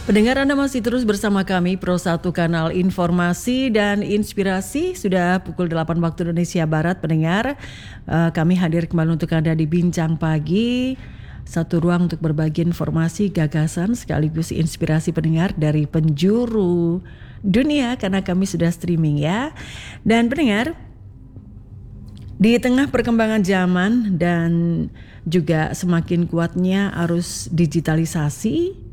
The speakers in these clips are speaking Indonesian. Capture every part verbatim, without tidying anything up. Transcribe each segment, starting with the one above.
Pendengar, Anda masih terus bersama kami Pro satu Kanal Informasi dan Inspirasi. Sudah pukul delapan waktu Indonesia Barat, pendengar. Uh, kami hadir kembali untuk Anda di Bincang Pagi. Satu ruang untuk berbagi informasi, gagasan sekaligus inspirasi pendengar dari penjuru dunia, karena kami sudah streaming ya. Dan pendengar, di tengah perkembangan zaman dan juga semakin kuatnya arus digitalisasi,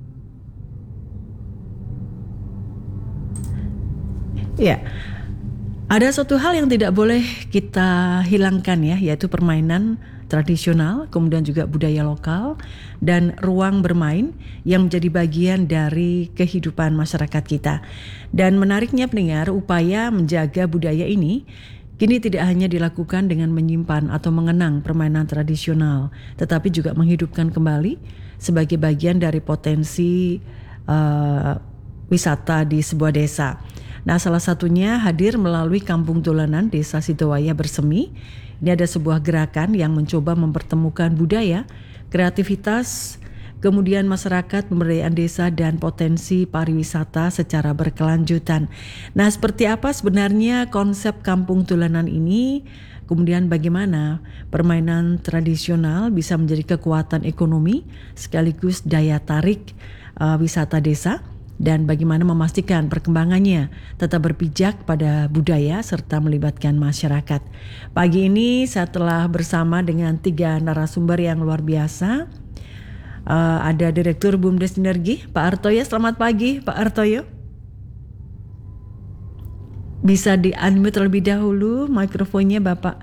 ya, ada satu hal yang tidak boleh kita hilangkan ya, yaitu permainan tradisional, kemudian juga budaya lokal dan ruang bermain yang menjadi bagian dari kehidupan masyarakat kita. Dan menariknya pendengar, upaya menjaga budaya ini kini tidak hanya dilakukan dengan menyimpan atau mengenang permainan tradisional, tetapi juga menghidupkan kembali sebagai bagian dari potensi uh, wisata di sebuah desa. Nah, salah satunya hadir melalui Kampung Dolanan Desa Sidowaya Bersemi. Ini ada sebuah gerakan yang mencoba mempertemukan budaya, kreativitas, kemudian masyarakat, pemberdayaan desa, dan potensi pariwisata secara berkelanjutan. Nah, seperti apa sebenarnya konsep Kampung Dolanan ini? Kemudian bagaimana permainan tradisional bisa menjadi kekuatan ekonomi sekaligus daya tarik uh, wisata desa? Dan bagaimana memastikan perkembangannya tetap berpijak pada budaya serta melibatkan masyarakat. Pagi ini saya telah bersama dengan tiga narasumber yang luar biasa. Uh, ada Direktur BUMDes Sinergi, Pak Artoyo. Selamat pagi, Pak Artoyo. Bisa di-unmute terlebih dahulu mikrofonnya, Bapak.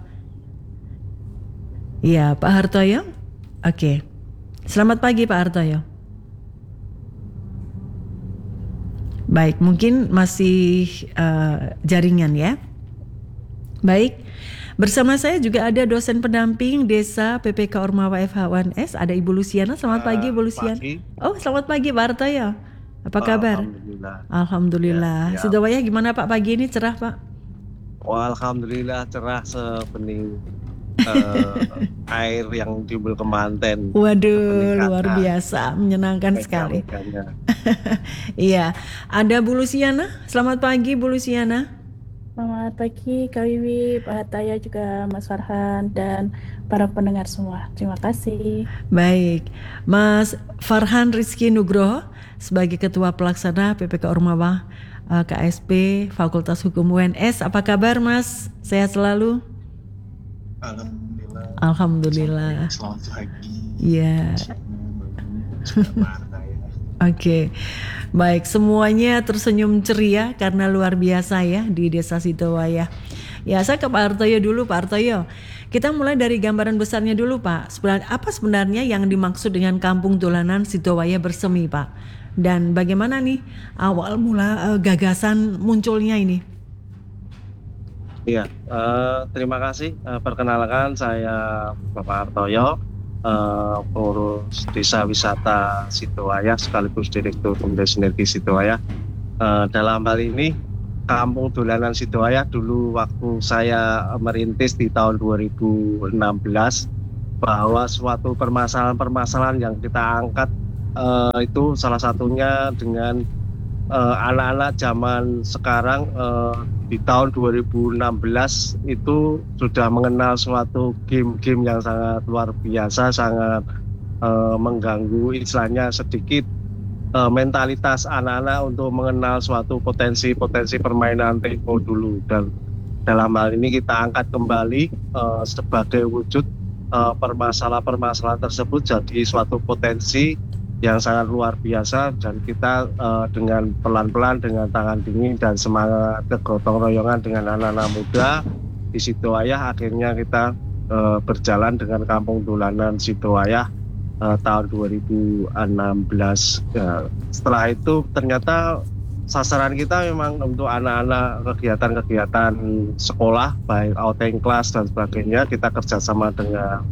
Iya, Pak Hartoyo. Oke. Selamat pagi, Pak Hartoyo. Baik, mungkin masih uh, jaringan ya. Baik, bersama saya juga ada dosen pendamping Desa P P K Ormawa F H U N S, ada Ibu Luciana. Selamat pagi, Ibu Luciana. Pagi. Oh, selamat pagi, Pak Artoyo. Apa kabar? Alhamdulillah. Alhamdulillah. Ya, ya. Sidowaya gimana Pak pagi ini, cerah Pak? Oh, alhamdulillah cerah sebening uh, air yang timbul kemanten. Waduh, luar biasa, menyenangkan sekali. Iya, ada Bu Luciana. Selamat pagi, Bu Luciana. Selamat pagi, Kak Wiwi, Pak Hartoyo, juga Mas Farhan, dan para pendengar semua. Terima kasih. Baik, Mas Farhan Rizky Nugroho sebagai Ketua Pelaksana P P K Ormawa K S P Fakultas Hukum U N S. Apa kabar, Mas? Sehat selalu? Alhamdulillah. Alhamdulillah. Selamat pagi. Iya. Oke, baik, semuanya tersenyum ceria karena luar biasa ya di Desa Sidowaya. Ya, saya ke Pak Artoyo dulu, Pak Artoyo. Kita mulai dari gambaran besarnya dulu, Pak. Sebenarnya apa sebenarnya yang dimaksud dengan Kampung Dolanan Sidowaya Bersemi, Pak? Dan bagaimana nih awal mula uh, gagasan munculnya ini? Iya, uh, terima kasih. Uh, perkenalkan saya Bapak Artoyo, uh, pengurus Desa Wisata Sidowaya sekaligus Direktur BUMDes Sinergi Sidowaya. Uh, dalam hal ini Kampung Dolanan Sidowaya dulu waktu saya merintis di tahun dua ribu enam belas, bahwa suatu permasalahan-permasalahan yang kita angkat uh, itu salah satunya dengan uh, anak-anak zaman sekarang uh, di tahun dua ribu enam belas itu sudah mengenal suatu game-game yang sangat luar biasa, sangat uh, mengganggu istilahnya sedikit uh, mentalitas anak-anak untuk mengenal suatu potensi-potensi permainan tempo dulu. Dan dalam hal ini kita angkat kembali uh, sebagai wujud uh, permasalahan-permasalahan tersebut jadi suatu potensi yang sangat luar biasa, dan kita uh, dengan pelan-pelan, dengan tangan dingin dan semangat kegotong royongan dengan anak-anak muda di Sidowaya, akhirnya kita uh, berjalan dengan Kampung Dolanan Sidowaya uh, tahun dua ribu enam belas. Ya, setelah itu ternyata sasaran kita memang untuk anak-anak kegiatan-kegiatan sekolah, baik outing class dan sebagainya. Kita kerjasama dengan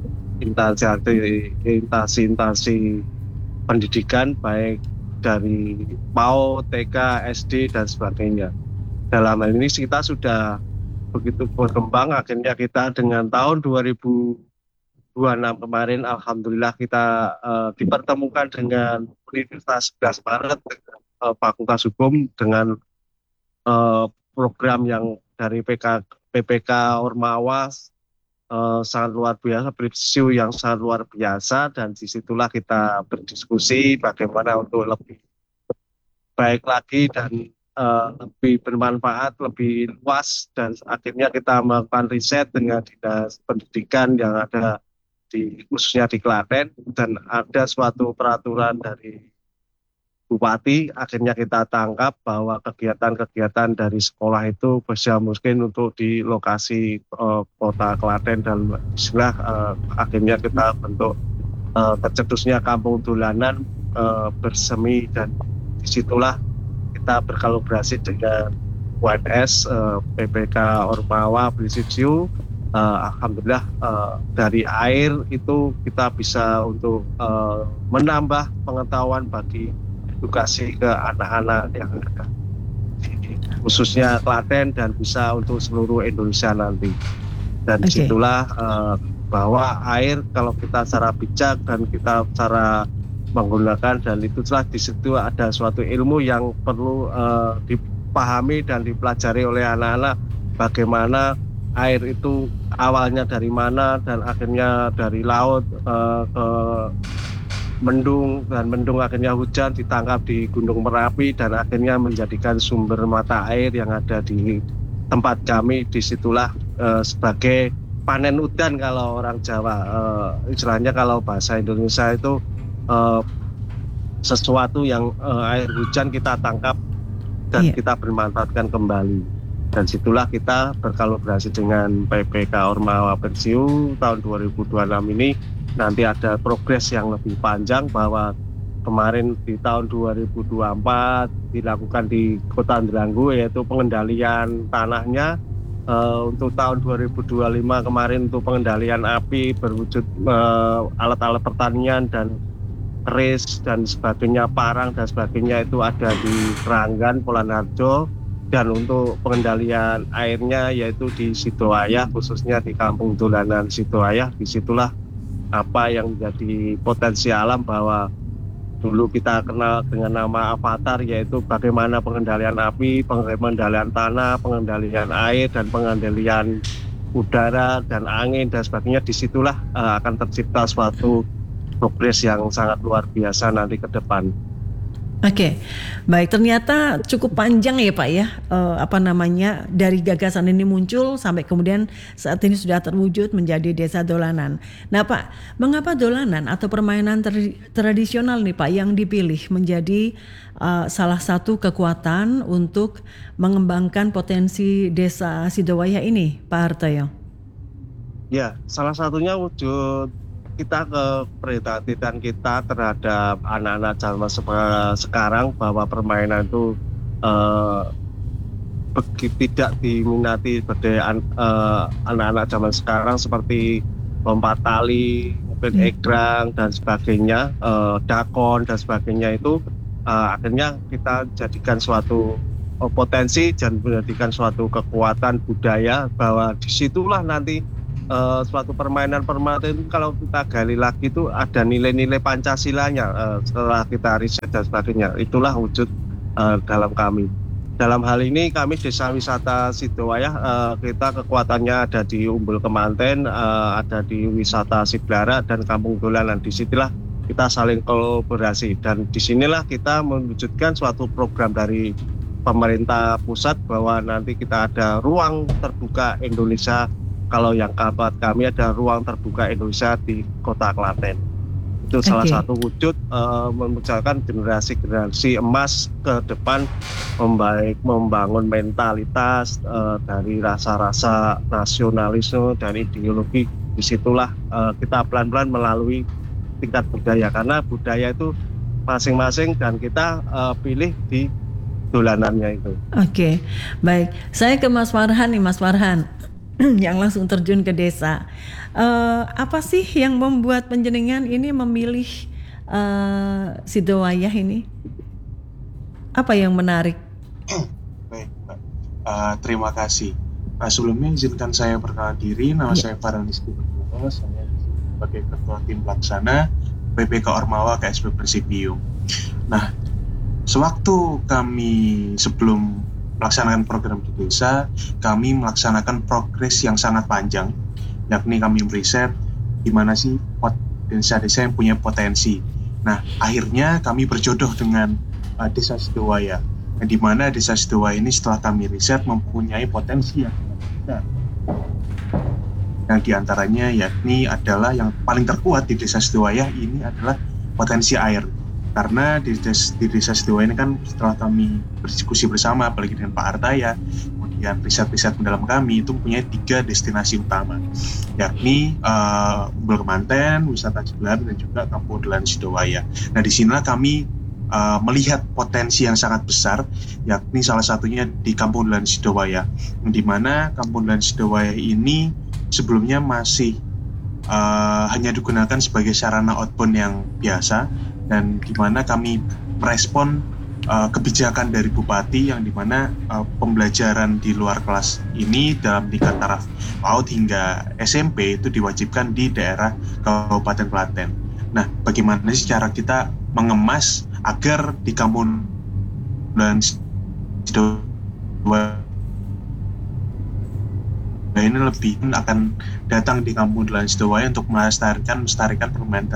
instansi-instansi pendidikan baik dari P A U, T K, S D dan sebagainya. Dalam hal ini kita sudah begitu berkembang, akhirnya kita dengan tahun dua ribu dua puluh enam kemarin alhamdulillah kita uh, dipertemukan dengan Universitas sebelas Maret dengan uh, Fakultas Hukum dengan uh, program yang dari P K, P P K Ormawa uh, sangat luar biasa, preview yang sangat luar biasa, dan disitulah kita berdiskusi bagaimana untuk lebih baik lagi dan uh, lebih bermanfaat, lebih luas, dan akhirnya kita melakukan riset dengan dinas pendidikan yang ada di khususnya di Klaten, dan ada suatu peraturan dari Bupati, akhirnya kita tangkap bahwa kegiatan-kegiatan dari sekolah itu bisa mungkin untuk di lokasi uh, kota Klaten, dan istilah uh, akhirnya kita bentuk uh, tercetusnya kampung dolanan uh, bersemi, dan disitulah kita berkolaborasi dengan U N S, uh, P P K Ormawa, Blisipsiu. Uh, Alhamdulillah uh, dari air itu kita bisa untuk uh, menambah pengetahuan bagi edukasi ke anak-anak yang ada di khususnya Klaten dan bisa untuk seluruh Indonesia nanti. Dan Oke. disitulah uh, bahwa air kalau kita secara bijak dan kita cara menggunakan, dan itu telah di situ ada suatu ilmu yang perlu uh, dipahami dan dipelajari oleh anak-anak, bagaimana air itu awalnya dari mana dan akhirnya dari laut uh, ke mendung, dan mendung akhirnya hujan ditangkap di Gunung Merapi dan akhirnya menjadikan sumber mata air yang ada di tempat kami. Disitulah uh, sebagai panen udan kalau orang Jawa, uh, istilahnya kalau bahasa Indonesia itu uh, sesuatu yang uh, air hujan kita tangkap dan Iya. kita bermanfaatkan kembali. Dan situlah kita berkolaborasi dengan P P K Ormawa Pensiu tahun dua ribu dua puluh enam ini. Nanti ada progres yang lebih panjang, bahwa kemarin di tahun dua ribu dua puluh empat dilakukan di Kota Ndelanggu, yaitu pengendalian tanahnya. Uh, untuk tahun dua ribu dua puluh lima kemarin untuk pengendalian api berwujud uh, alat-alat pertanian dan keris dan sebagainya, parang dan sebagainya itu ada di Keranggan, Polanarjo. Dan untuk pengendalian airnya yaitu di Sidoayah, khususnya di Kampung Dolanan Sidoayah. Disitulah apa yang menjadi potensi alam, bahwa dulu kita kenal dengan nama Avatar, yaitu bagaimana pengendalian api, pengendalian tanah, pengendalian air, dan pengendalian udara dan angin dan sebagainya. Disitulah uh, akan tercipta suatu progres yang sangat luar biasa nanti ke depan. Oke, baik. Ternyata cukup panjang ya Pak ya, eh, apa namanya, dari gagasan ini muncul sampai kemudian saat ini sudah terwujud menjadi desa dolanan. Nah Pak, mengapa dolanan atau permainan ter- tradisional nih Pak yang dipilih menjadi uh, salah satu kekuatan untuk mengembangkan potensi desa Sidowayah ini, Pak Hartoyo? Ya, salah satunya wujud kita keprihatinan kita terhadap anak-anak zaman sekarang, bahwa permainan itu eh, begitu tidak diminati pada eh, anak-anak zaman sekarang, seperti lompat tali, mungkin Hmm. egrang dan sebagainya, eh, dakon dan sebagainya itu eh, akhirnya kita jadikan suatu eh, potensi dan menjadikan suatu kekuatan budaya, bahwa disitulah nanti Uh, suatu permainan-permainan itu kalau kita gali lagi itu ada nilai-nilai Pancasilanya, uh, setelah kita riset dan sebagainya. Itulah wujud uh, dalam kami. Dalam hal ini kami Desa Wisata Sidowayah, uh, kita kekuatannya ada di Umbul Kemanten, uh, ada di Wisata Siblara dan Kampung Dolanan. Disitulah kita saling kolaborasi, dan disinilah kita mewujudkan suatu program dari pemerintah pusat, bahwa nanti kita ada ruang terbuka Indonesia. Kalau yang kabar kami ada ruang terbuka Indonesia di Kota Klaten. Itu salah Oke. satu wujud uh, memunculkan generasi-generasi emas ke depan, membaik, membangun mentalitas uh, dari rasa-rasa nasionalisme dan ideologi. Disitulah uh, kita pelan-pelan melalui tingkat budaya, karena budaya itu masing-masing dan kita uh, pilih di dolanannya itu. Oke, baik. Saya ke Mas Farhan nih, Mas Farhan. Yang langsung terjun ke desa. Uh, apa sih yang membuat panjenengan ini memilih uh, Sidowayah ini? Apa yang menarik? Baik, Mbak. Uh, terima kasih. Nah, sebelumnya izinkan saya perkenalan diri. Nama Ya. saya Farhan Rizky Nugroho. Saya sebagai Ketua Tim Pelaksana P P K Ormawa, K S P Presidium. Nah, sewaktu kami sebelum melaksanakan program di desa, kami melaksanakan progres yang sangat panjang, yakni kami meriset di mana sih desa-desa yang punya potensi. Nah, akhirnya kami berjodoh dengan uh, Desa Sidowaya, di mana Desa Sidowaya ini setelah kami riset mempunyai potensi yang besar. Yang diantaranya yakni adalah yang paling terkuat di Desa Sidowaya ini adalah potensi air. Karena di Desa, di Desa Sidowaya ini kan setelah kami berdiskusi bersama, apalagi dengan Pak Artaya, kemudian riset-riset mendalam kami itu mempunyai tiga destinasi utama, yakni uh, Umbul Kemanten, Wisata Cibelar, dan juga Kampung Dolanan Sidowaya. Nah, di sinilah kami uh, melihat potensi yang sangat besar, yakni salah satunya di Kampung Dolanan Sidowaya, di mana Kampung Dolanan Sidowaya ini sebelumnya masih uh, hanya digunakan sebagai sarana outbound yang biasa, dan di mana kami merespon uh, kebijakan dari Bupati yang di mana uh, pembelajaran di luar kelas ini dalam tingkat taraf PAUD hingga S M P itu diwajibkan di daerah Kabupaten Klaten. Nah, bagaimana sih cara kita mengemas agar di Kampung Dolanan Sidowaya ini lebih akan datang di Kampung Dolanan Sidowaya untuk melestarikan melestarikan permainan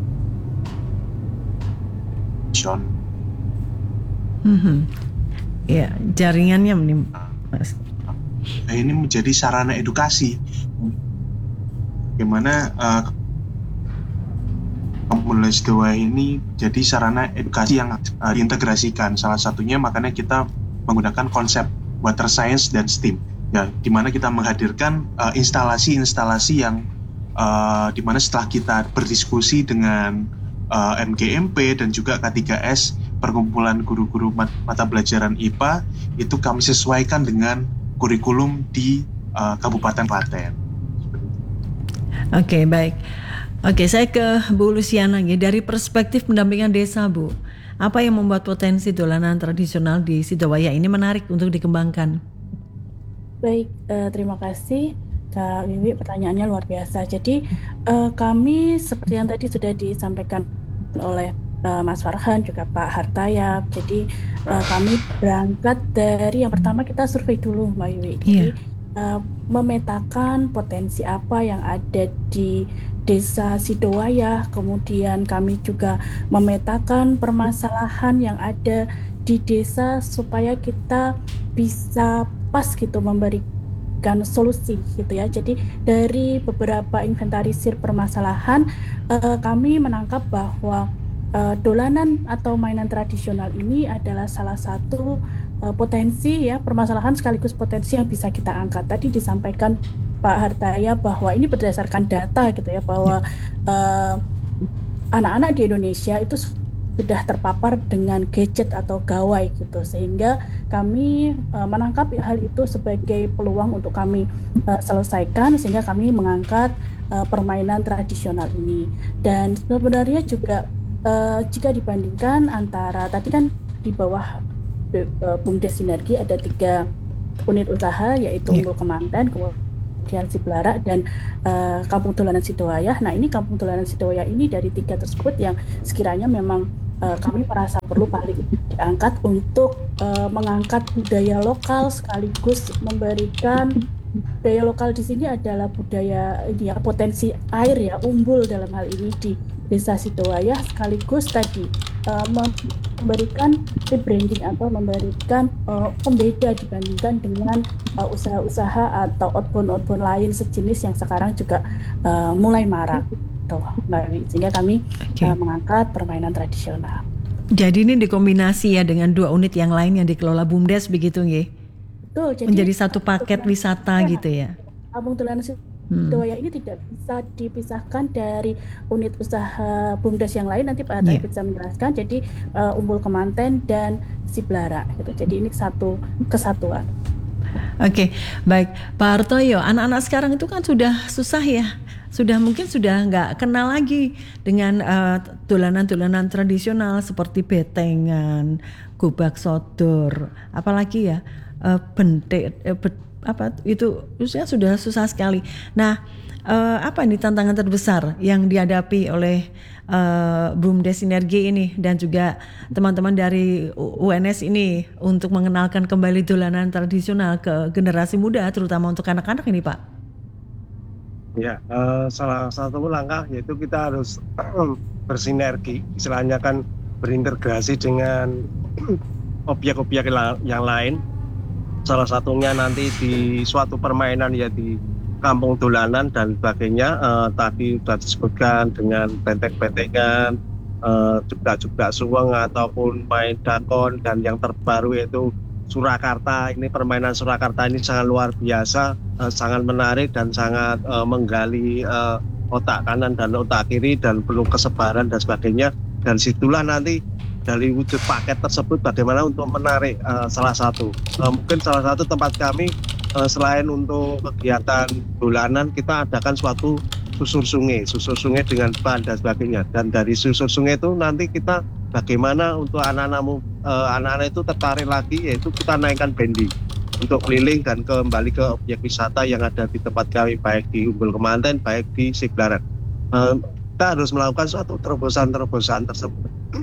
tradisional. Mm-hmm. Ya, jaringannya menim- Mas. Nah, ini menjadi sarana edukasi. Bagaimana uh, Kampung Dolanan Sidowaya ini jadi sarana edukasi yang uh, diintegrasikan. Salah satunya makanya kita menggunakan konsep water science dan STEAM. Ya, di mana kita menghadirkan uh, instalasi-instalasi yang uh, di mana setelah kita berdiskusi dengan uh, M G M P dan juga K tiga S, perkumpulan guru-guru mat- mata pelajaran I P A, itu kami sesuaikan dengan kurikulum di uh, Kabupaten Klaten. Oke, okay, baik. Oke, okay, saya ke Bu Luciana ya. Dari perspektif pendampingan desa, Bu, apa yang membuat potensi dolanan tradisional di Sidowaya ini menarik untuk dikembangkan? Baik, eh, terima kasih Kak Wiwi, pertanyaannya luar biasa. Jadi eh, kami seperti yang tadi sudah disampaikan oleh eh, Mas Farhan juga Pak Hartaya. Jadi eh, kami berangkat dari yang pertama kita survei dulu Mbak Wiwi. Jadi Iya. eh, memetakan potensi apa yang ada di Desa Sidowaya. Kemudian kami juga memetakan permasalahan yang ada di desa supaya kita bisa pas gitu memberikan solusi gitu ya. Jadi dari beberapa inventarisir permasalahan eh, kami menangkap bahwa eh, dolanan atau mainan tradisional ini adalah salah satu eh, potensi ya permasalahan sekaligus potensi yang bisa kita angkat. Tadi disampaikan Pak Hartaya bahwa ini berdasarkan data gitu ya, bahwa eh, anak-anak di Indonesia itu sudah terpapar dengan gadget atau gawai gitu, sehingga kami uh, menangkap hal itu sebagai peluang untuk kami uh, selesaikan, sehingga kami mengangkat uh, permainan tradisional ini. Dan sebenarnya juga uh, jika dibandingkan antara tadi kan di bawah uh, BUMDes Sinergi ada tiga unit usaha, yaitu Umbul Kemanten, kemudian Cibelara, dan uh, Kampung Dolanan Sidowaya. Nah, ini Kampung Dolanan Sidowaya ini dari tiga tersebut yang sekiranya memang Uh, kami merasa perlu paling diangkat untuk uh, mengangkat budaya lokal sekaligus memberikan budaya lokal di sini adalah budaya ini ya, potensi air ya, umbul dalam hal ini di Desa Sidowaya, sekaligus tadi uh, memberikan rebranding atau memberikan uh, pembeda dibandingkan dengan uh, usaha-usaha atau outbound-outbound lain sejenis yang sekarang juga uh, mulai marak. Sehingga kami okay. uh, mengangkat permainan tradisional. Jadi ini dikombinasi ya dengan dua unit yang lain yang dikelola BUMDes begitu nggih? Betul. Jadi menjadi satu paket wisata ya, gitu ya. Kampung Dolanan Sidowaya hmm. ini tidak bisa dipisahkan dari unit usaha BUMDes yang lain. Nanti Pak Hartaya yeah. bisa menjelaskan. Jadi uh, Umbul Kemanten dan Cibelara gitu. Jadi ini satu kesatuan. Oke, okay, baik Pak Hartoyo. Anak-anak sekarang itu kan sudah susah ya. Sudah mungkin sudah nggak kenal lagi dengan uh, dolanan-dolanan tradisional seperti betengan, gobak sodor, apalagi ya uh, bentek, uh, bet, apa itu usia sudah susah sekali. Nah, uh, apa ini tantangan terbesar yang dihadapi oleh uh, BUMDes Sinergi ini dan juga teman-teman dari U N S ini untuk mengenalkan kembali dolanan tradisional ke generasi muda, terutama untuk anak-anak ini, Pak? Ya, uh, salah satu langkah yaitu kita harus bersinergi, istilahnya kan berintegrasi dengan objek-objek yang lain. Salah satunya nanti di suatu permainan ya di kampung dolanan dan sebagainya, uh, tadi sudah disebutkan dengan benteng-bentengan, uh, juga-juga suweng ataupun main dakon, dan yang terbaru yaitu Surakarta. Ini permainan Surakarta ini sangat luar biasa, uh, sangat menarik dan sangat uh, menggali uh, otak kanan dan otak kiri dan perlu kesebaran dan sebagainya. Dan situlah nanti dari wujud paket tersebut bagaimana untuk menarik uh, salah satu uh, mungkin salah satu tempat kami uh, selain untuk kegiatan dolanan, kita adakan suatu susur sungai susur sungai dengan ban dan sebagainya, dan dari susur sungai itu nanti kita bagaimana untuk anak-anak uh, anak-anak itu tertarik lagi, yaitu kita naikkan bendi untuk keliling dan kembali ke objek wisata yang ada di tempat kami, baik di Umbul Kemanten, baik di Siglaran. uh, kita harus melakukan suatu terobosan-terobosan tersebut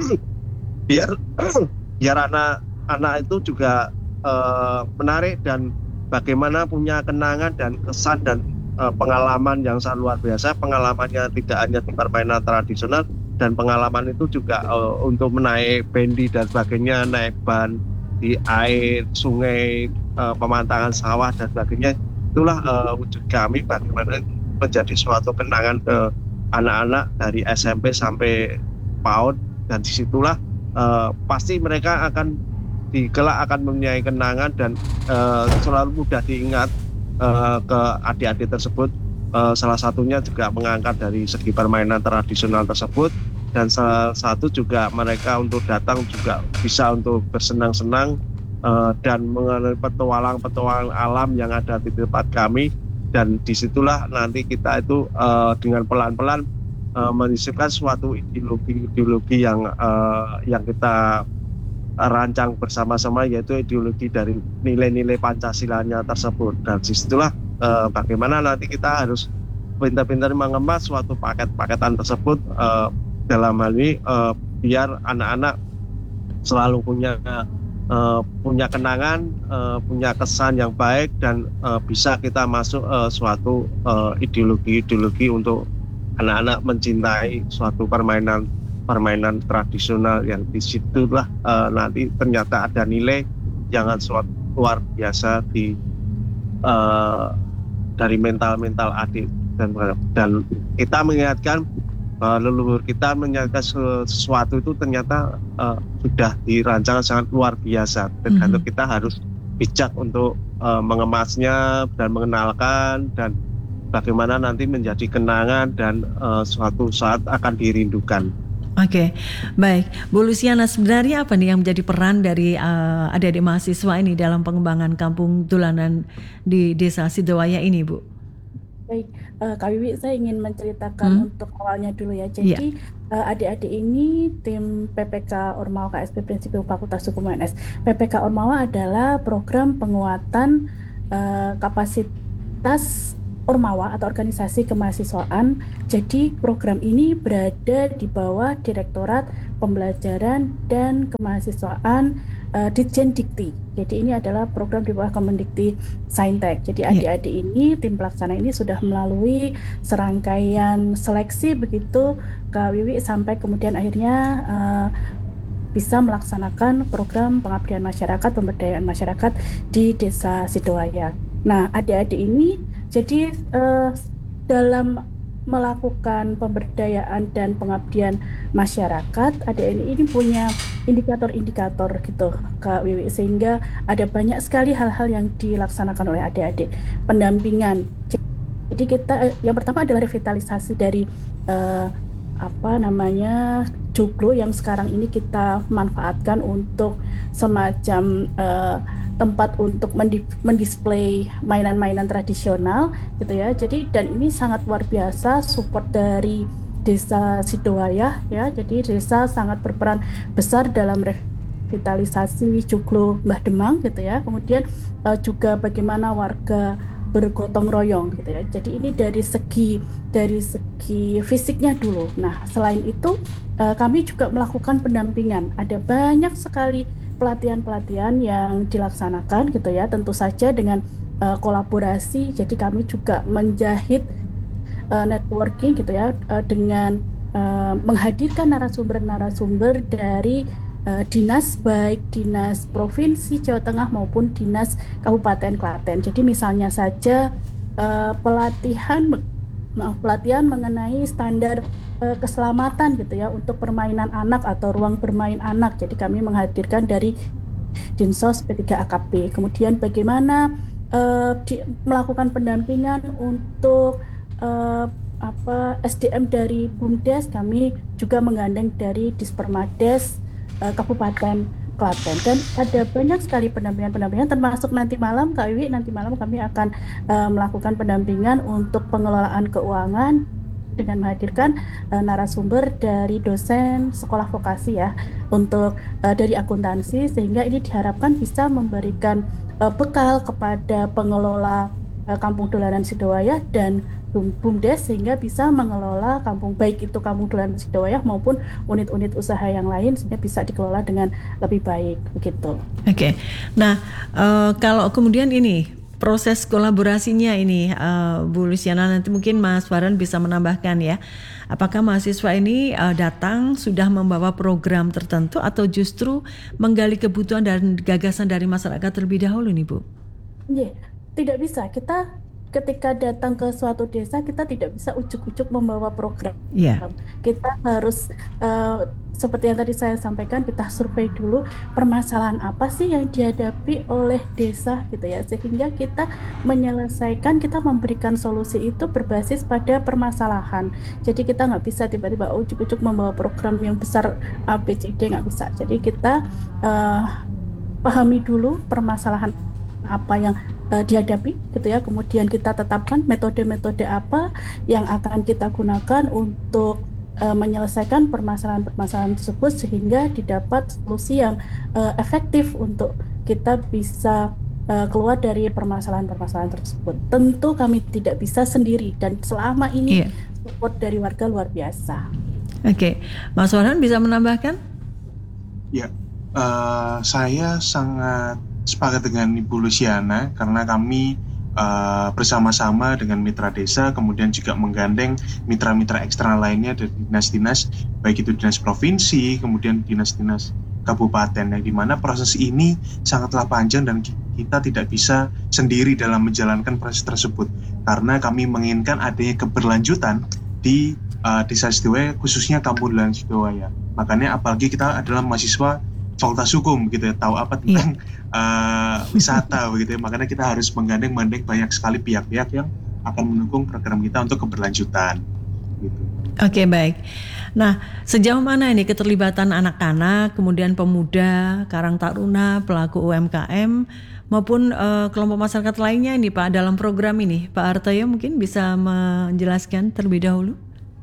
biar biar anak-anak itu juga uh, menarik dan bagaimana punya kenangan dan kesan dan uh, pengalaman yang sangat luar biasa. Pengalamannya tidak hanya di permainan tradisional, dan pengalaman itu juga uh, untuk menaik bendi dan sebagainya, naik ban di air, sungai, uh, pemandangan sawah dan sebagainya. Itulah uh, wujud kami bagaimana menjadi suatu kenangan ke anak-anak dari S M P sampai PAUD, dan disitulah Uh, pasti mereka akan di kelak akan mempunyai kenangan dan uh, selalu mudah diingat uh, ke adik-adik tersebut. Uh, salah satunya juga mengangkat dari segi permainan tradisional tersebut, dan salah satu juga mereka untuk datang juga bisa untuk bersenang-senang uh, dan mengenai petualang-petualang alam yang ada di tempat kami. Dan disitulah nanti kita itu uh, dengan pelan-pelan Uh, menyisipkan suatu ideologi-ideologi yang uh, yang kita rancang bersama-sama, yaitu ideologi dari nilai-nilai Pancasilanya tersebut. Dan disitulah uh, bagaimana nanti kita harus pintar-pintar mengemas suatu paket-paketan tersebut, uh, dalam hal ini uh, biar anak-anak selalu punya uh, punya kenangan, uh, punya kesan yang baik, dan uh, bisa kita masuk uh, suatu uh, ideologi-ideologi untuk anak-anak mencintai suatu permainan permainan tradisional yang disitulah uh, nanti ternyata ada nilai yang suatu luar biasa di uh, dari mental-mental adik, dan dan kita mengingatkan uh, leluhur kita mengingatkan sesuatu itu ternyata uh, sudah dirancang sangat luar biasa, dan mm-hmm. kita harus bijak untuk uh, mengemasnya dan mengenalkan, dan bagaimana nanti menjadi kenangan dan uh, suatu saat akan dirindukan. Oke, okay. Baik. Bu Luciana, sebenarnya apa nih yang menjadi peran dari uh, adik-adik mahasiswa ini dalam pengembangan kampung dolanan di Desa Sidowaya ini, Bu? Baik, uh, Kak Wiwi, saya ingin menceritakan hmm? untuk awalnya dulu ya. Jadi yeah. uh, adik-adik ini tim P P K Ormawa K S P Prinsipil Fakultas Hukum U N S. P P K Ormawa adalah program penguatan uh, kapasitas Ormawa atau organisasi kemahasiswaan. Jadi program ini berada di bawah Direktorat Pembelajaran dan Kemahasiswaan uh, Ditjen Dikti. Jadi ini adalah program di bawah Kemendikti Saintek. Jadi adik-adik ini, tim pelaksana ini sudah melalui serangkaian seleksi begitu Kak Wiwi, sampai kemudian akhirnya uh, bisa melaksanakan program pengabdian masyarakat, pemberdayaan masyarakat di Desa Sidowaya. Nah, adik-adik ini jadi eh, dalam melakukan pemberdayaan dan pengabdian masyarakat, adik-adik ini punya indikator-indikator gitu Kak Wiwi, sehingga ada banyak sekali hal-hal yang dilaksanakan oleh adik-adik. Pendampingan. Jadi kita yang pertama adalah revitalisasi dari eh, apa namanya joglo yang sekarang ini kita manfaatkan untuk semacam uh, tempat untuk mendisplay mainan-mainan tradisional gitu ya. Jadi dan ini sangat luar biasa support dari Desa Sidowaya ya. Jadi desa sangat berperan besar dalam revitalisasi joglo Mbah Demang gitu ya. Kemudian uh, juga bagaimana warga bergotong royong gitu ya. Jadi ini dari segi dari segi fisiknya dulu. Nah, selain itu uh, kami juga melakukan pendampingan. Ada banyak sekali pelatihan-pelatihan yang dilaksanakan gitu ya. Tentu saja dengan uh, kolaborasi. Jadi kami juga menjahit uh, networking gitu ya uh, dengan uh, menghadirkan narasumber-narasumber dari Uh, dinas baik dinas provinsi Jawa Tengah maupun dinas Kabupaten Klaten. Jadi misalnya saja uh, pelatihan maaf, pelatihan mengenai standar uh, keselamatan gitu ya untuk permainan anak atau ruang bermain anak. Jadi kami menghadirkan dari Dinsos P tiga A K P. Kemudian bagaimana uh, di, melakukan pendampingan untuk uh, apa S D M dari BUMDes, kami juga menggandeng dari Dispermades Kabupaten Klaten, dan ada banyak sekali pendampingan-pendampingan termasuk nanti malam Kak Wiwi, nanti malam kami akan uh, melakukan pendampingan untuk pengelolaan keuangan dengan menghadirkan uh, narasumber dari dosen sekolah vokasi ya untuk uh, dari akuntansi, sehingga ini diharapkan bisa memberikan uh, bekal kepada pengelola uh, Kampung Dolanan Sidowayah dan BUMDes sehingga bisa mengelola kampung, baik itu Kampung Dolanan Sidowayah maupun unit-unit usaha yang lain, sehingga bisa dikelola dengan lebih baik begitu. Oke, okay. Nah uh, kalau kemudian ini proses kolaborasinya ini uh, Bu Luciana, nanti mungkin Mas Farhan bisa menambahkan ya. Apakah mahasiswa ini uh, datang sudah membawa program tertentu atau justru menggali kebutuhan dan gagasan dari masyarakat terlebih dahulu nih Bu? Iya, yeah, tidak bisa. Kita ketika datang ke suatu desa, kita tidak bisa ujuk-ujuk membawa program. Yeah. Kita harus uh, seperti yang tadi saya sampaikan, kita survei dulu permasalahan apa sih yang dihadapi oleh desa gitu ya, sehingga kita menyelesaikan, kita memberikan solusi itu berbasis pada permasalahan. Jadi kita nggak bisa tiba-tiba ujuk-ujuk membawa program yang besar A B C D, nggak bisa. Jadi kita uh, pahami dulu permasalahan apa yang uh, dihadapi gitu ya, kemudian kita tetapkan metode-metode apa yang akan kita gunakan untuk uh, menyelesaikan permasalahan-permasalahan tersebut sehingga didapat solusi yang uh, efektif untuk kita bisa uh, keluar dari permasalahan-permasalahan tersebut. Tentu kami tidak bisa sendiri dan selama ini yeah. support dari warga luar biasa. Oke, okay. Mas Farhan bisa menambahkan? Ya, uh, saya sangat sepakat dengan Ibu Luciana karena kami uh, bersama-sama dengan mitra desa, kemudian juga menggandeng mitra-mitra eksternal lainnya dari dinas-dinas, baik itu dinas provinsi, kemudian dinas-dinas kabupaten, yang dimana proses ini sangatlah panjang dan kita tidak bisa sendiri dalam menjalankan proses tersebut karena kami menginginkan adanya keberlanjutan di uh, desa Sidowayah, khususnya Kampung Dolanan Sidowayah. Makanya apalagi kita adalah mahasiswa Fakultas Hukum gitu ya, tahu apa tentang yeah. uh, wisata begitu ya, makanya kita harus menggandeng-gandeng banyak sekali pihak-pihak yang akan mendukung program kita untuk keberlanjutan gitu. Oke, okay, baik. Nah, sejauh mana ini keterlibatan anak-anak, kemudian pemuda, Karang Taruna, pelaku U M K M maupun uh, kelompok masyarakat lainnya ini Pak dalam program ini? Pak Artoyo mungkin bisa menjelaskan terlebih dahulu.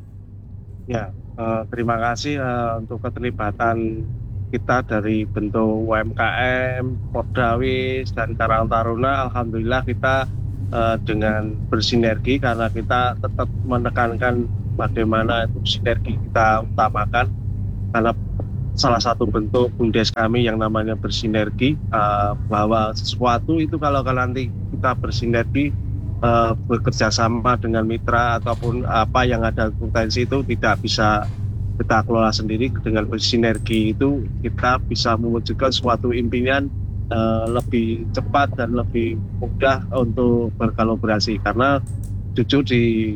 Ya, uh, terima kasih uh, untuk keterlibatan kita dari bentuk U M K M, Pordawis, dan Karang Taruna. Alhamdulillah kita uh, dengan bersinergi karena kita tetap menekankan bagaimana itu sinergi kita utamakan, karena salah satu bentuk BUMDes kami yang namanya bersinergi, uh, bahwa sesuatu itu kalau nanti kita bersinergi uh, bekerja sama dengan mitra ataupun apa yang ada potensi itu tidak bisa kita kelola sendiri. Dengan bersinergi itu kita bisa mewujudkan suatu impian uh, lebih cepat dan lebih mudah untuk berkolaborasi, karena jujur di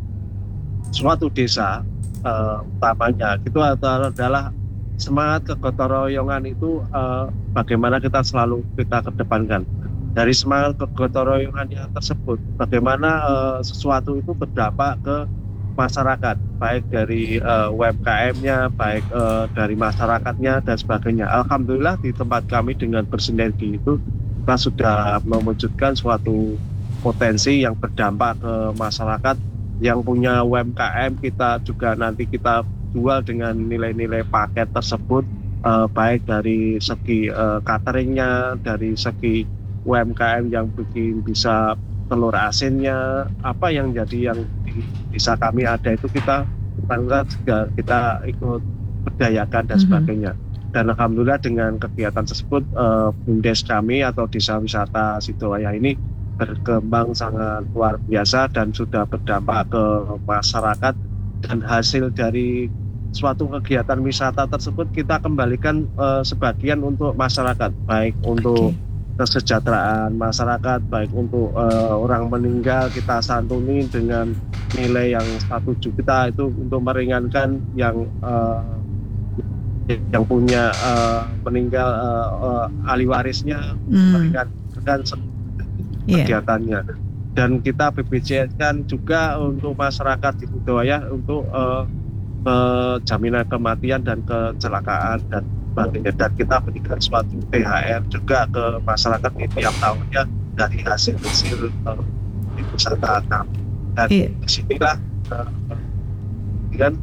suatu desa uh, utamanya itu adalah semangat kegotong royongan itu uh, bagaimana kita selalu kita kedepankan. Dari semangat kegotong royongan tersebut, bagaimana uh, sesuatu itu berdampak ke masyarakat, baik dari uh, U M K M-nya, baik uh, dari masyarakatnya dan sebagainya. Alhamdulillah di tempat kami dengan bersinergi itu kita sudah mewujudkan suatu potensi yang berdampak ke masyarakat. Yang punya U M K M kita juga nanti kita jual dengan nilai-nilai paket tersebut, uh, baik dari segi uh, cateringnya, dari segi U M K M yang bikin bisa telur asinnya, apa yang jadi yang di desa kami ada itu kita juga kita ikut berdayakan dan Mhm. sebagainya. Dan alhamdulillah dengan kegiatan tersebut eh, BUMDes kami atau Desa Wisata Sidowayah ini berkembang sangat luar biasa dan sudah berdampak ke masyarakat, dan hasil dari suatu kegiatan wisata tersebut kita kembalikan eh, sebagian untuk masyarakat, baik untuk kesejahteraan masyarakat, baik untuk eh, orang meninggal kita santuni dengan nilai yang satu juta itu untuk meringankan yang eh, yang punya uh, meninggal uh, uh, ahli warisnya, Hmm. meringankan Iya. kegiatannya. Dan kita B P J S kan juga untuk masyarakat di Sidowayah untuk uh, uh, jaminan kematian dan kecelakaan dan sebagainya. Dan kita berikan suatu T H R juga ke masyarakat di tiap tahunnya dari hasil-hasil uh, wisata kami. Dan Iya. disinilah uh, kan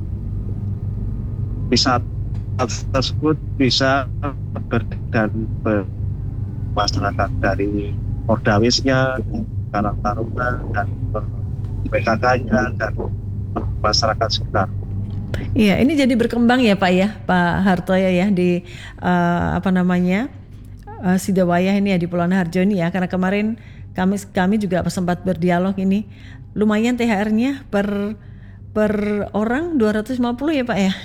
wisata tersebut bisa ber dan ber masyarakat dari Pordawisnya, Karang Taruna, dan P K K-nya dan masyarakat sekitar. Iya, ini jadi berkembang ya Pak ya, Pak Hartoyo ya di uh, apa namanya uh, Sidowayah ini ya di Pulau Harjo ini ya, karena kemarin kami kami juga sempat berdialog ini, lumayan T H R-nya per per orang dua ratus lima puluh ya Pak ya.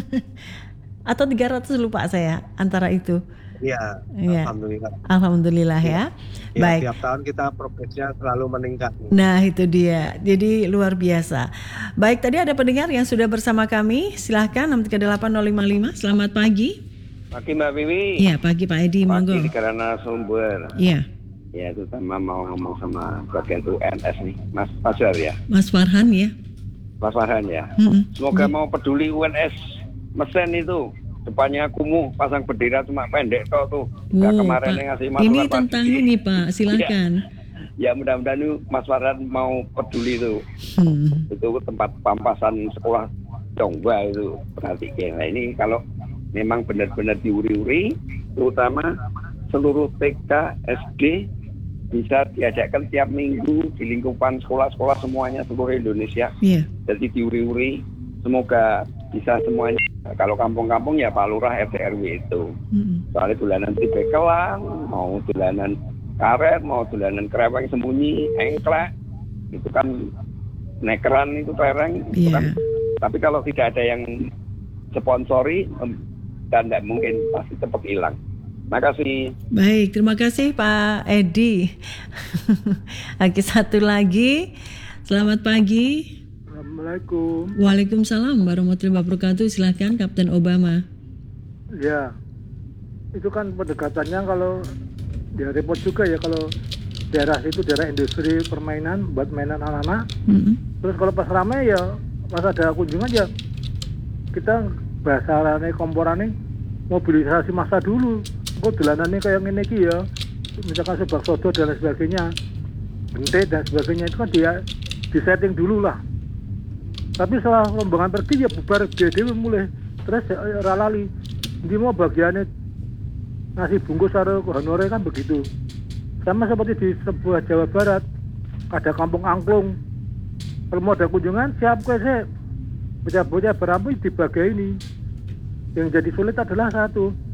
Atau tiga ratus lupa saya antara itu. Iya, Iya. alhamdulillah. Alhamdulillah ya. Ya, Baik. tiap tahun kita progresnya selalu meningkat. Nah itu dia, jadi luar biasa. Baik, tadi ada pendengar yang sudah bersama kami, silahkan enam tiga delapan nol lima lima. Selamat pagi. Pagi Mbak Wiwi. Iya pagi Pak Edi, monggo. Pagi karena sumber. Iya, Ya terutama mau ngomong sama bagian U N S nih, Mas Fajar ya, Mas Farhan ya. Mas Farhan ya. Mm-mm. Semoga mau peduli U N S Mesen itu. Depannya kumuh, pasang bendera cuma pendek toh tuh. Nggak Wow, kemarin Pak. yang ngasih masukan Ini Pak tentang Didi. ini Pak, silakan. Ya mudah-mudahan itu Mas Farhan mau peduli tuh. Hmm. Itu tempat pampasan sekolah Jongba itu perhatikan. Nah ini kalau memang benar-benar diuri-uri, terutama seluruh T K, S D bisa diajakkan tiap minggu di lingkupan sekolah-sekolah semuanya seluruh Indonesia. Iya. Jadi diuri-uri, semoga bisa semuanya. Kalau kampung-kampung ya Pak Lurah R T R W itu. Mm-mm. Soalnya dolanan tibekelang, mau dolanan karet, mau dolanan kereweng sembunyi, engklek, itu kan nekeran itu tereng, itu Iya. kan. Tapi kalau tidak ada yang sponsori, em, dan tidak mungkin pasti cepat hilang. Makasih. Baik, terima kasih Pak Edi. Oke, satu lagi. Selamat pagi. Assalamualaikum. Waalaikumsalam warahmatullahi wabarakatuh. Silahkan Kapten Obama. Ya, itu kan pendekatannya kalau ya repot juga ya kalau daerah itu daerah industri permainan buat mainan anak-anak. Mm-mm. Terus kalau pas ramai ya pas ada kunjungan ya kita bahasa rane komporane mobilisasi massa dulu. Kok dolanannya kayak ngene iki ya. Misalkan sebak sodo dan lain sebagainya. Bentet dan sebagainya itu kan dia disetting dulu lah. Tapi setelah rombongan pergi ya bubar dewe mulai terus ya, ralali. Ini mau bagiannya ngasih bungkus karo honore kan begitu. Sama seperti di sebuah Jawa Barat ada kampung angklung. Kalau mau ada kunjungan siap kue sih. Bocah-bocah berampu dibagi ini. Yang jadi sulit adalah satu,